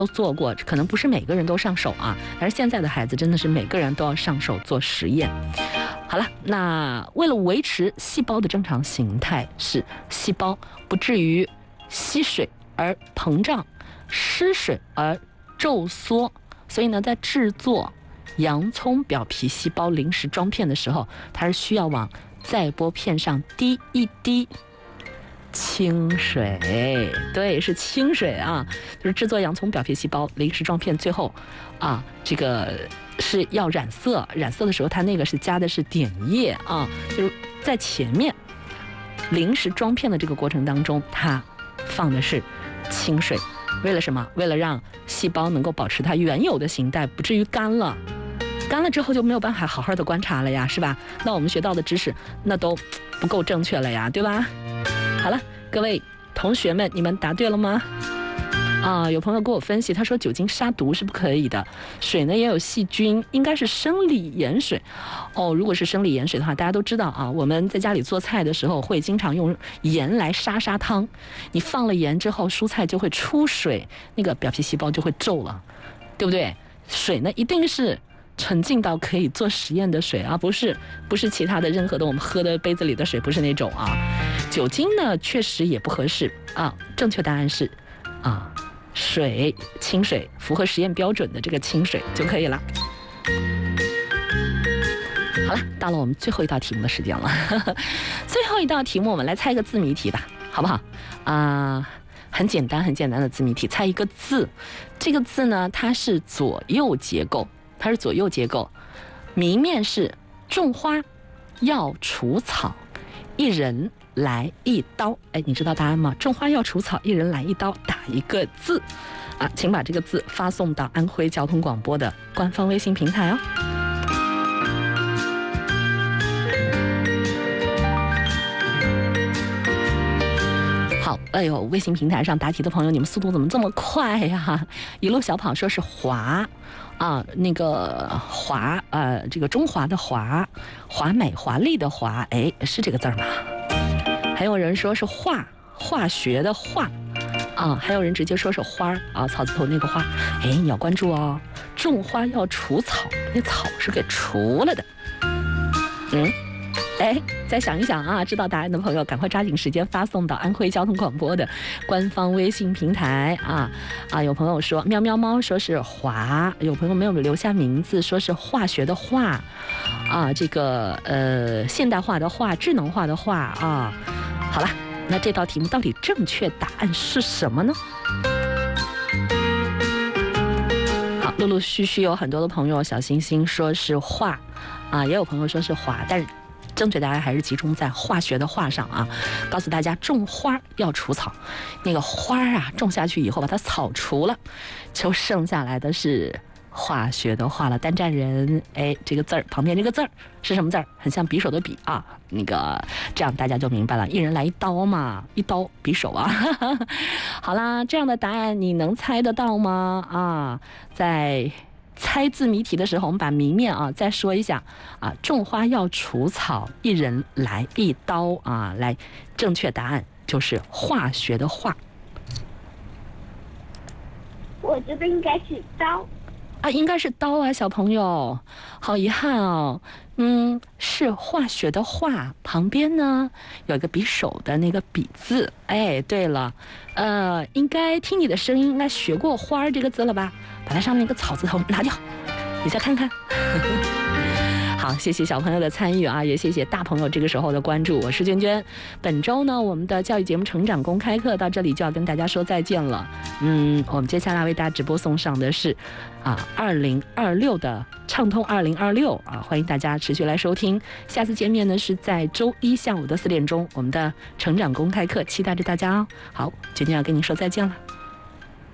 都做过，可能不是每个人都上手啊，但是现在的孩子真的是每个人都要上手做实验。好了，那为了维持细胞的正常形态，使细胞不至于吸水而膨胀，失水而皱缩，所以呢，在制作洋葱表皮细胞临时装片的时候，它是需要往载玻片上滴一滴清水，对，是清水啊，就是制作洋葱表皮细胞临时装片，最后啊，这个是要染色，染色的时候它那个是加的是碘液啊，就是在前面临时装片的这个过程当中，它放的是清水，为了什么？为了让细胞能够保持它原有的形态，不至于干了。干了之后就没有办法好好的观察了呀，是吧？那我们学到的知识那都不够正确了呀，对吧？好了，各位同学们，你们答对了吗？有朋友跟我分析，他说酒精杀毒是不可以的，水呢也有细菌，应该是生理盐水。如果是生理盐水的话，大家都知道啊，我们在家里做菜的时候会经常用盐来杀汤，你放了盐之后，蔬菜就会出水，那个表皮细胞就会皱了，对不对？水呢一定是纯净到可以做实验的水啊，不是其他的任何的我们喝的杯子里的水，不是那种啊。酒精呢确实也不合适啊，正确答案是水，清水，符合实验标准的这个清水就可以了。好了，到了我们最后一道题目的时间了。最后一道题目，我们来猜一个字谜题吧，好不好？很简单的字谜题，猜一个字。这个字呢，它是左右结构，谜面是种花要除草，一人来一刀。你知道答案吗？种花要除草，一人来一刀，打一个字请把这个字发送到安徽交通广播的官方微信平台哦。好，微信平台上答题的朋友，你们速度怎么这么快呀？一路小跑说是华那个华这个中华的华，华美华丽的华，是这个字吗？还有人说是化学的化还有人直接说是花草字头那个花。你要关注哦，种花要除草，那草是给除了的。再想一想知道答案的朋友赶快抓紧时间发送到安徽交通广播的官方微信平台有朋友说喵喵猫说是华，有朋友没有留下名字说是化学的化这个现代化的化，智能化的化好了，那这道题目到底正确答案是什么呢？好，陆陆续续有很多的朋友小星星说是化也有朋友说是华，但是正确答案还是集中在化学的化上告诉大家种花要除草，那个花种下去以后把它草除了，就剩下来的是化学的化了。单站人这个字儿旁边这个字儿是什么字儿？很像匕首的匕那个这样大家就明白了，一人来一刀嘛，一刀匕首好啦，这样的答案你能猜得到吗？在猜字谜题的时候，我们把谜面再说一下种花要除草，一人来一刀来，正确答案就是化学的化。 我觉得应该是刀应该是刀小朋友，好遗憾是化学的化，旁边呢有一个匕首的那个匕字。对了，应该听你的声音应该学过花这个字了吧？把它上面那个草字头拿掉，你再看看。好，谢谢小朋友的参与也谢谢大朋友这个时候的关注。我是娟娟，本周呢我们的教育节目成长公开课到这里就要跟大家说再见了。我们接下来为大家直播送上的是2026的畅通2026欢迎大家持续来收听。下次见面呢是在周一下午的4点钟，我们的成长公开课，期待着大家好，娟娟要跟您说再见了。